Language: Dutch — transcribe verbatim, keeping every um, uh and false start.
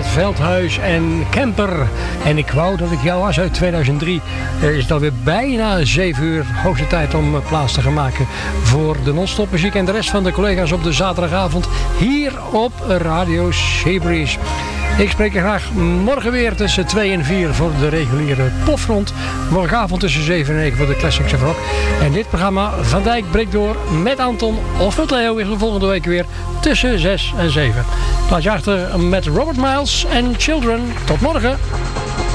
Veldhuis en Kemper. En ik wou dat ik jou was uit tweeduizend drie. Uh, is het alweer bijna zeven uur. Hoogste tijd om uh, plaats te gaan maken voor de non-stop muziek en de rest van de collega's op de zaterdagavond hier op Radio Seabreeze. Ik spreek je graag morgen weer tussen twee en vier voor de reguliere Popfront. Morgenavond tussen zeven en negen voor de Classics of Rock. En dit programma Van Dijk breekt door met Anton of met Leo weer de volgende week weer tussen zes en zeven. Laat je achter met Robert Miles en Children. Tot morgen.